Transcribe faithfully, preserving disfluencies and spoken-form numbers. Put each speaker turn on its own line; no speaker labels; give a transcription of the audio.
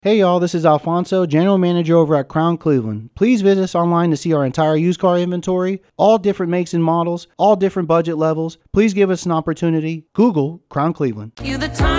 Hey y'all, this is Alfonso, General Manager over at Crown Cleveland. Please visit us online to see our entire used car inventory, all different makes and models, all different budget levels. Please give us an opportunity. Google Crown Cleveland. You the time